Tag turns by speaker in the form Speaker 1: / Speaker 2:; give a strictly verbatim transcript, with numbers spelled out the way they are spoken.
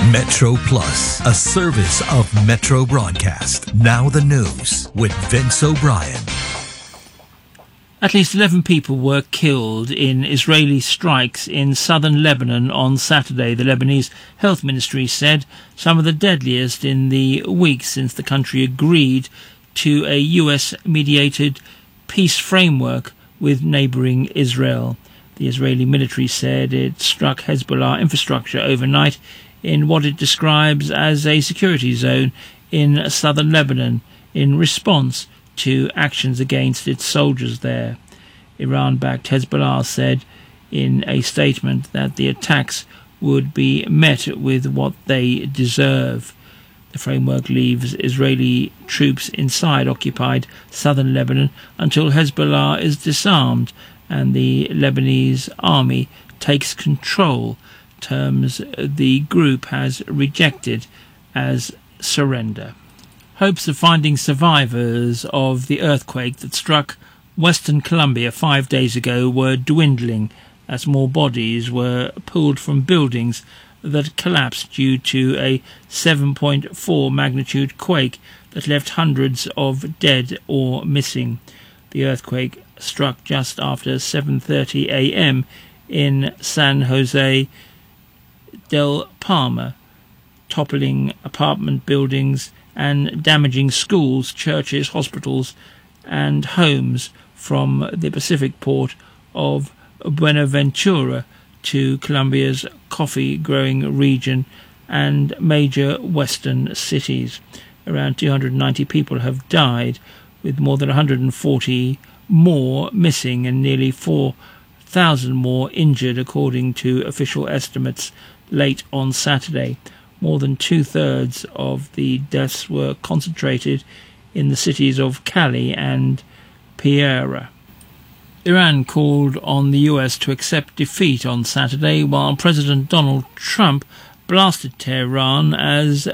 Speaker 1: Metro Plus, a service of Metro Broadcast. Now the news with Vince O'Brien.
Speaker 2: At least eleven people were killed in Israeli strikes in southern Lebanon on Saturday, the Lebanese Health Ministry said, some of the deadliest in the week since the country agreed to a U S-mediated peace framework with neighbouring Israel. The Israeli military said it struck Hezbollah infrastructure overnight in what it describes as a security zone in southern Lebanon in response to actions against its soldiers there. Iran-backed Hezbollah said in a statement that the attacks would be met with what they deserve. The framework leaves Israeli troops inside occupied southern Lebanon until Hezbollah is disarmed and the Lebanese army takes control, terms the group has rejected as surrender. Hopes of finding survivors of the earthquake that struck Western Colombia five days ago were dwindling as more bodies were pulled from buildings that collapsed due to a seven point four magnitude quake that left hundreds of dead or missing. The earthquake struck just after seven thirty a m in San Jose del Palma, toppling apartment buildings and damaging schools, churches, hospitals and homes from the Pacific port of Buenaventura to Colombia's coffee-growing region and major western cities. Around two hundred ninety people have died, with more than one hundred forty more missing and nearly four thousand more injured, according to official estimates late on Saturday. More than two-thirds of the deaths were concentrated in the cities of Cali and Pereira. Iran called on the U S to accept defeat on Saturday, while President Donald Trump blasted Tehran as